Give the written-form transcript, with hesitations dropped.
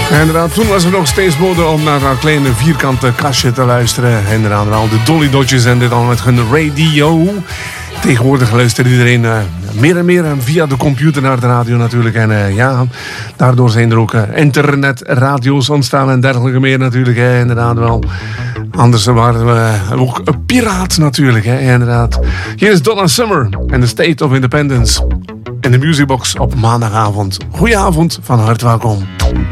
En inderdaad, toen was er nog steeds mode om naar dat kleine vierkante kastje te luisteren. En inderdaad wel de Dolly Dodgers en dit al met hun radio. Tegenwoordig luistert iedereen meer en meer via de computer naar de radio natuurlijk. En ja, daardoor zijn er ook internetradio's ontstaan en dergelijke meer natuurlijk. Hè, inderdaad wel. Anders waren we ook een piraat natuurlijk. Hè, inderdaad. Hier is Donna Summer en The State of Independence. In de Musicbox op maandagavond. Goedenavond, van harte welkom.